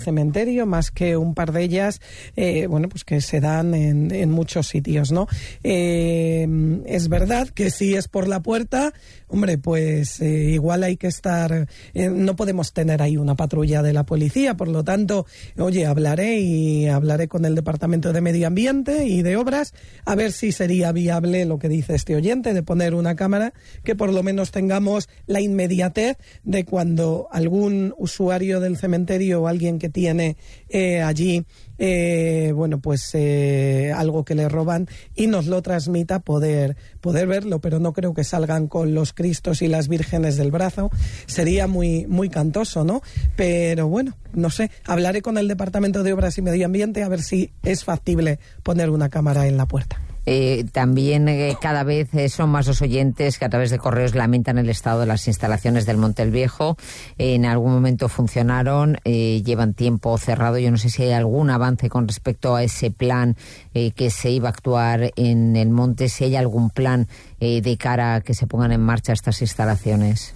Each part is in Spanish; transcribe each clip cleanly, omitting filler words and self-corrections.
cementerio, más que un par de ellas, pues que se dan en muchos sitios, ¿no? Es verdad que si es por la puerta, hombre, pues igual hay que estar, no podemos tener ahí una patrulla de la policía, por lo tanto, oye, hablaré con el Departamento de Medio Ambiente y de Obras, a ver si sería viable lo que dice este oyente, de poner una cámara, que por lo menos tengamos la inmediatez de cuando algún usuario del cementerio o alguien que tiene allí algo que le roban y nos lo transmita, poder verlo, pero no creo que salgan con los Cristos y las Vírgenes del brazo, sería muy, muy cantoso, ¿no? Pero bueno, no sé, hablaré con el Departamento de Obras y Medio Ambiente a ver si es factible poner una cámara en la puerta. También cada vez son más los oyentes que a través de correos lamentan el estado de las instalaciones del Monte el Viejo. En algún momento funcionaron, llevan tiempo cerrado. Yo no sé si hay algún avance con respecto a ese plan que se iba a actuar en el monte, si hay algún plan de cara a que se pongan en marcha estas instalaciones.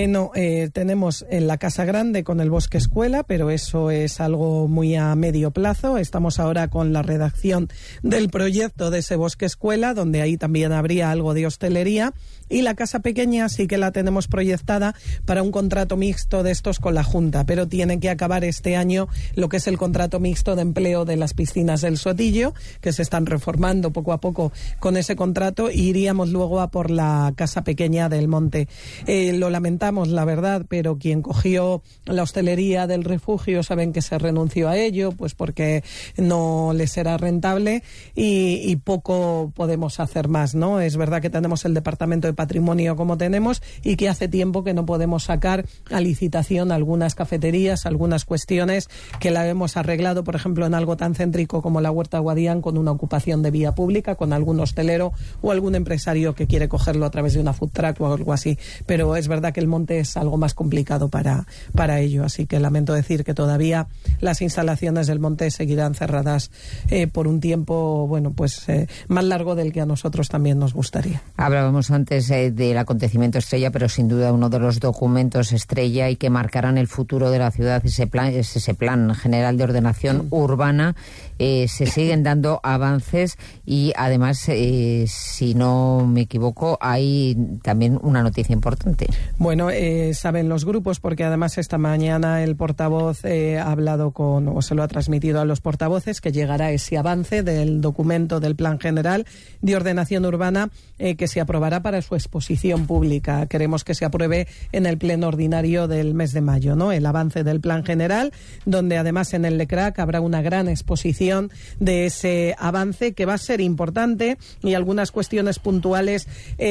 Tenemos en la Casa Grande con el Bosque Escuela, pero eso es algo muy a medio plazo. Estamos ahora con la redacción del proyecto de ese Bosque Escuela, donde ahí también habría algo de hostelería. Y la Casa Pequeña sí que la tenemos proyectada para un contrato mixto de estos con la Junta, pero tiene que acabar este año lo que es el contrato mixto de empleo de las piscinas del Sotillo, que se están reformando poco a poco con ese contrato, y iríamos luego a por la Casa Pequeña del Monte. Lo lamentamos, la verdad, pero quien cogió la hostelería del refugio saben que se renunció a ello, pues porque no les era rentable y poco podemos hacer más, ¿no? Es verdad que tenemos el Departamento de Patrimonio como tenemos y que hace tiempo que no podemos sacar a licitación algunas cafeterías, algunas cuestiones que la hemos arreglado, por ejemplo, en algo tan céntrico como la Huerta Guadián, con una ocupación de vía pública, con algún hostelero o algún empresario que quiere cogerlo a través de una food truck o algo así. Pero es verdad que el monte es algo más complicado para ello, así que lamento decir que todavía las instalaciones del monte seguirán cerradas por un tiempo, más largo del que a nosotros también nos gustaría. Hablábamos antes del acontecimiento estrella, pero sin duda uno de los documentos estrella y que marcarán el futuro de la ciudad es ese plan general de ordenación urbana. Se siguen dando avances y además, si no me equivoco, hay también una noticia importante. Bueno, saben los grupos, porque además esta mañana el portavoz ha hablado se lo ha transmitido a los portavoces, que llegará ese avance del documento del Plan General de Ordenación Urbana que se aprobará para su exposición pública. Queremos que se apruebe en el pleno ordinario del mes de mayo, ¿no? El avance del Plan General, donde además en el LECRAC habrá una gran exposición de ese avance, que va a ser importante, y algunas cuestiones puntuales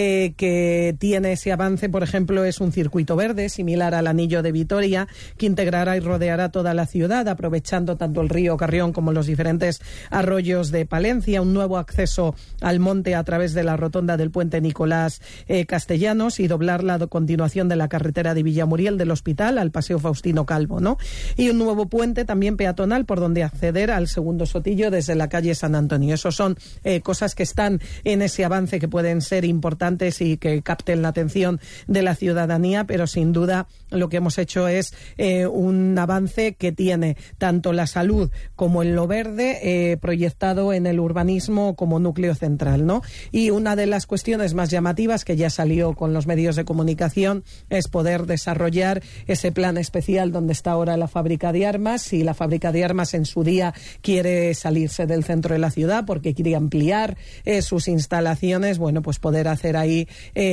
que tiene ese avance, por ejemplo, es un circuito verde similar al Anillo de Vitoria, que integrará y rodeará toda la ciudad, aprovechando tanto el río Carrión como los diferentes arroyos de Palencia, un nuevo acceso al monte a través de la rotonda del puente Nicolás Castellanos, y doblar la continuación de la carretera de Villamuriel del Hospital al Paseo Faustino Calvo, ¿no? Y un nuevo puente también peatonal por donde acceder al segundo Sotillo desde la calle San Antonio. Esos son cosas que están en ese avance, que pueden ser importantes y que capten la atención de la ciudadanía, pero sin duda lo que hemos hecho es un avance que tiene tanto la salud como en lo verde proyectado en el urbanismo como núcleo central, ¿no? Y una de las cuestiones más llamativas, que ya salió con los medios de comunicación, es poder desarrollar ese plan especial donde está ahora la fábrica de armas. Si la fábrica de armas en su día quiere salirse del centro de la ciudad porque quiere ampliar sus instalaciones, pues poder hacer ahí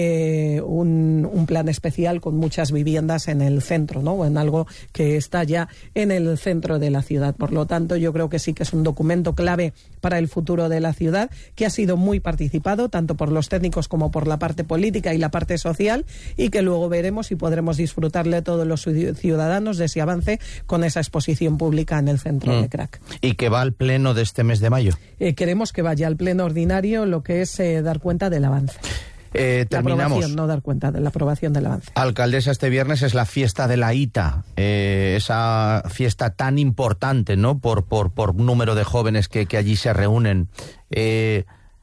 un plan especial con muchas viviendas en el centro, ¿no? O en algo que está ya en el centro de la ciudad. Por lo tanto, yo creo que sí que es un documento clave para el futuro de la ciudad, que ha sido muy participado tanto por los técnicos como por la parte política y la parte social, y que luego veremos y podremos disfrutarle todos los ciudadanos de ese avance con esa exposición pública en el centro de Crac. ¿Y que va al pleno de este mes de mayo? Queremos que vaya al pleno ordinario, lo que es dar cuenta del avance. Terminamos. La aprobación, no dar cuenta de la aprobación del avance. Alcaldesa, este viernes es la fiesta de la ITA, esa fiesta tan importante, ¿no? Por número de jóvenes que allí se reúnen.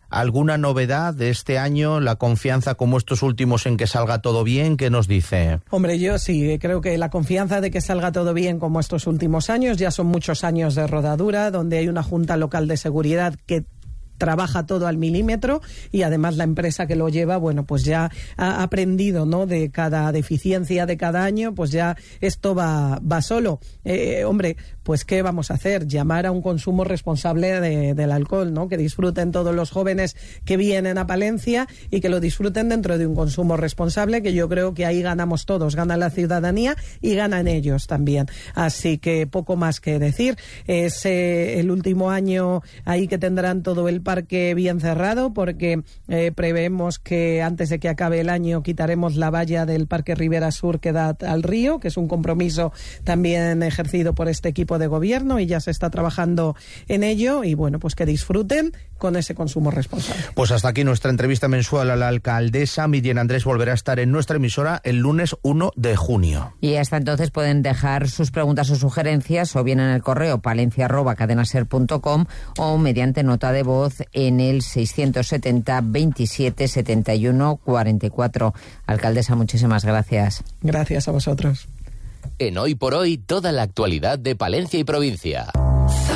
¿Alguna novedad de este año? ¿La confianza como estos últimos en que salga todo bien? ¿Qué nos dice? Hombre, yo sí, creo que la confianza de que salga todo bien como estos últimos años, ya son muchos años de rodadura, donde hay una Junta Local de Seguridad que trabaja todo al milímetro y además la empresa que lo lleva, bueno, pues ya ha aprendido, ¿no?, de cada deficiencia de cada año, pues ya esto va solo. Hombre, pues ¿qué vamos a hacer? Llamar a un consumo responsable del alcohol, ¿no? Que disfruten todos los jóvenes que vienen a Palencia y que lo disfruten dentro de un consumo responsable, que yo creo que ahí ganamos todos, gana la ciudadanía y ganan ellos también. Así que poco más que decir. Es el último año ahí que tendrán todo el parque bien cerrado, porque prevemos que antes de que acabe el año quitaremos la valla del Parque Ribera Sur que da al río, que es un compromiso también ejercido por este equipo de gobierno y ya se está trabajando en ello y bueno, pues que disfruten con ese consumo responsable. Pues hasta aquí nuestra entrevista mensual a la alcaldesa. Miriam Andrés volverá a estar en nuestra emisora el lunes 1 de junio. Y hasta entonces pueden dejar sus preguntas o sugerencias o bien en el correo palencia@cadenaser.com o mediante nota de voz en el 670 27 71 44. Alcaldesa, muchísimas gracias. Gracias a vosotros. En Hoy por Hoy, toda la actualidad de Palencia y provincia.